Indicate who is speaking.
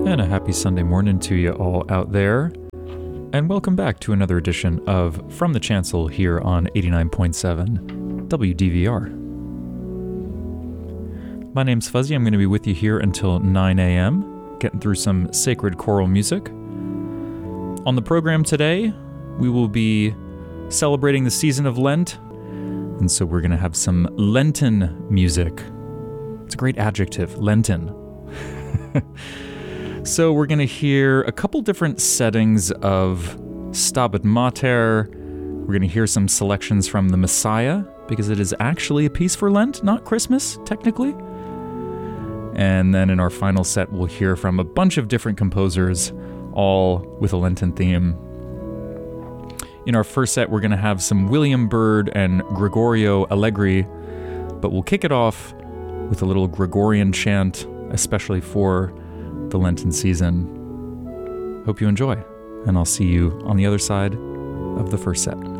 Speaker 1: And a happy Sunday morning to you all out there. And welcome back to another edition of From the Chancel here on 89.7 WDVR. My name's Fuzzy. I'm going to be with you here until 9 a.m., getting through some sacred choral music. On the program today, we will be celebrating the season of Lent, and so we're going to have some Lenten music. It's a great adjective, Lenten. So we're going to hear a couple different settings of Stabat Mater. We're going to hear some selections from the Messiah, because it is actually a piece for Lent, not Christmas, technically. And then in our final set, we'll hear from a bunch of different composers, all with a Lenten theme. In our first set, we're going to have some William Byrd and Gregorio Allegri, but we'll kick it off with a little Gregorian chant, especially for the Lenten season. Hope you enjoy, and I'll see you on the other side of the first set.